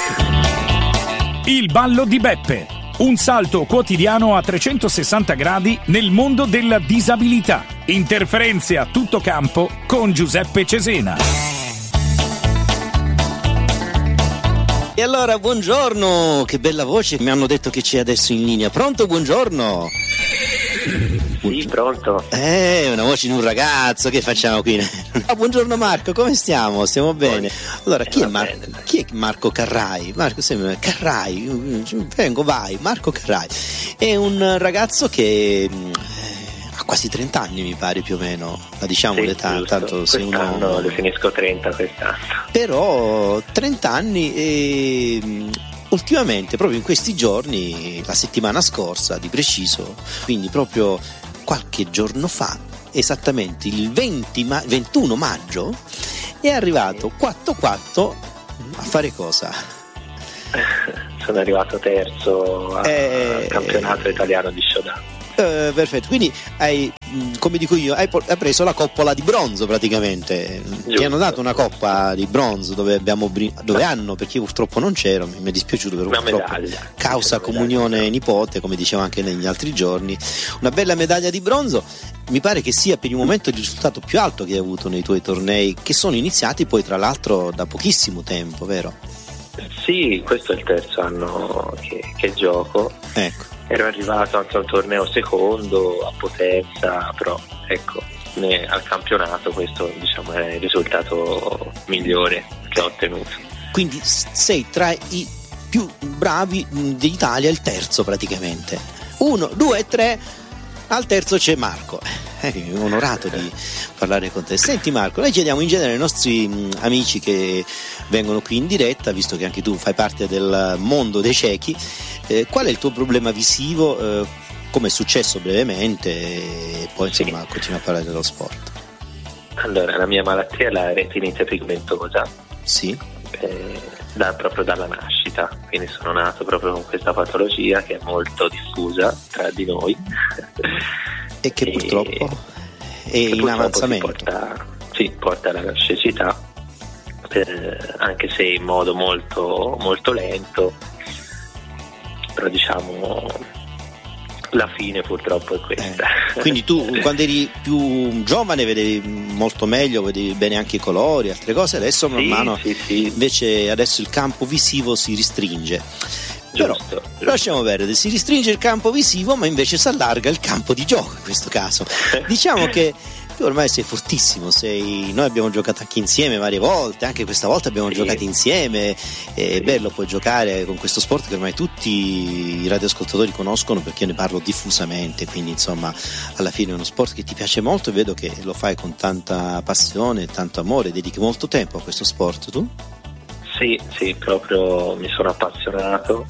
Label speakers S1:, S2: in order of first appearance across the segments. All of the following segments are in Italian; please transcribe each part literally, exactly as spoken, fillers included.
S1: Il ballo di Beppe, un salto quotidiano a trecentosessanta gradi nel mondo della disabilità. Interferenze a tutto campo con Giuseppe Cesena.
S2: E allora, buongiorno, che bella voce, mi hanno detto che c'è adesso in linea. Pronto, buongiorno?
S3: Sì, pronto.
S2: Eh, una voce di un ragazzo, che facciamo qui? Ah, buongiorno Marco, come stiamo? Stiamo bene? Allora, chi è, Mar- chi è Marco Carrai? Marco, sembra Carrai, vengo, vai, Marco Carrai. È un ragazzo che ha quasi trenta anni, mi pare, più o meno. La diciamo
S3: sì,
S2: l'età,
S3: giusto.
S2: tanto sei
S3: quest'anno
S2: uno...
S3: No, le finisco trenta quest'anno.
S2: Però trenta anni e... ultimamente, proprio in questi giorni, la settimana scorsa di preciso, quindi proprio qualche giorno fa, esattamente il venti ma- ventuno maggio, è arrivato quattro quattro a fare cosa?
S3: Sono arrivato terzo al
S2: eh,
S3: campionato italiano di showdown.
S2: Uh, perfetto, quindi hai, come dico io, hai, hai preso la coppola di bronzo praticamente.
S3: Giusto.
S2: Ti hanno dato una coppa di bronzo dove abbiamo dove hanno, perché io purtroppo non c'ero, mi è dispiaciuto per
S3: una
S2: purtroppo
S3: medaglia,
S2: causa comunione medaglia. Nipote, come dicevo anche negli altri giorni, una bella medaglia di bronzo. Mi pare che sia per il momento il risultato più alto che hai avuto nei tuoi tornei, che sono iniziati poi tra l'altro da pochissimo tempo, vero?
S3: Sì, questo è il terzo anno che, che gioco.
S2: Ecco.
S3: Ero arrivato anche a un torneo secondo a Potenza, però ecco, ne, al campionato questo diciamo è il risultato migliore che ho ottenuto.
S2: Quindi sei tra i più bravi d'Italia, il terzo praticamente. Uno, due, tre, al terzo c'è Marco. Eh, onorato di parlare con te. Senti Marco, noi chiediamo in genere ai nostri mh, amici che vengono qui in diretta, visto che anche tu fai parte del mondo dei ciechi, eh, qual è il tuo problema visivo, eh, come è successo brevemente, e poi insomma sì. Continua a parlare dello sport.
S3: Allora, la mia malattia è la retinite pigmentosa.
S2: Sì.
S3: Eh, da, proprio dalla nascita, quindi sono nato proprio con questa patologia che è molto diffusa tra di noi.
S2: E che purtroppo è in
S3: purtroppo
S2: avanzamento.
S3: Porta, sì, porta alla cecità, eh, anche se in modo molto, molto lento, però diciamo la fine purtroppo è questa.
S2: Eh, quindi tu quando eri più giovane vedevi molto meglio, vedevi bene anche i colori, altre cose, adesso man
S3: sì,
S2: mano
S3: sì, sì.
S2: Invece adesso il campo visivo si ristringe. Però
S3: giusto, giusto.
S2: Lasciamo perdere, si restringe il campo visivo ma invece si allarga il campo di gioco in questo caso. Diciamo che tu ormai sei fortissimo, sei... noi abbiamo giocato anche insieme varie volte, anche questa volta abbiamo sì. giocato insieme, è sì. bello poi giocare con questo sport che ormai tutti i radioascoltatori conoscono perché io ne parlo diffusamente, quindi insomma alla fine è uno sport che ti piace molto e vedo che lo fai con tanta passione, tanto amore, dedichi molto tempo a questo sport tu?
S3: Sì, sì, proprio mi sono appassionato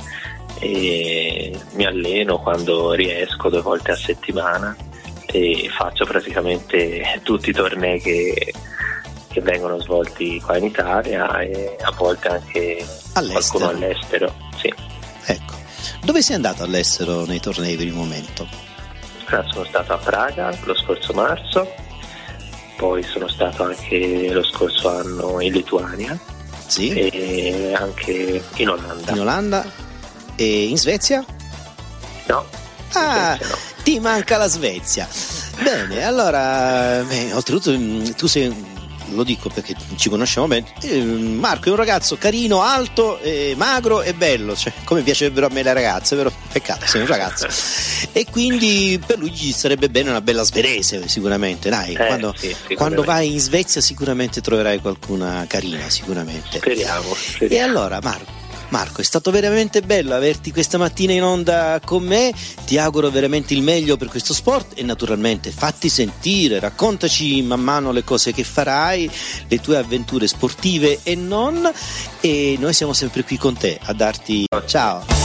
S3: e mi alleno quando riesco due volte a settimana e faccio praticamente tutti i tornei che, che vengono svolti qua in Italia e a volte anche
S2: all'estero.
S3: Qualcuno all'estero. Sì.
S2: Ecco, dove sei andato all'estero nei tornei per il momento?
S3: Ah, sono stato a Praga lo scorso marzo, poi sono stato anche lo scorso anno in Lituania.
S2: Sì.
S3: E anche in Olanda.
S2: In Olanda e in Svezia?
S3: No.
S2: Ah,
S3: Svezia no.
S2: Ti manca la Svezia. Bene, allora, beh, oltretutto tu sei, lo dico perché ci conosciamo bene, eh, Marco è un ragazzo carino, alto, eh, magro e bello, cioè come piacerebbero a me le ragazze, vero? Peccato, sei un ragazzo. E quindi per lui gli sarebbe bene una bella svedese sicuramente, dai,
S3: eh,
S2: quando,
S3: sì,
S2: quando vai in Svezia sicuramente troverai qualcuna carina, sicuramente.
S3: Speriamo, speriamo.
S2: E allora Marco, Marco, è stato veramente bello averti questa mattina in onda con me, ti auguro veramente il meglio per questo sport e naturalmente fatti sentire, raccontaci man mano le cose che farai, le tue avventure sportive e non, e noi siamo sempre qui con te a darti ciao.